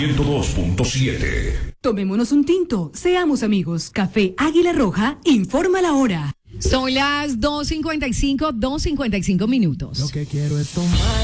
102.7. Tomémonos un tinto, seamos amigos. Café Águila Roja informa la hora. Son las 2:55 minutos. Lo que quiero es tomar.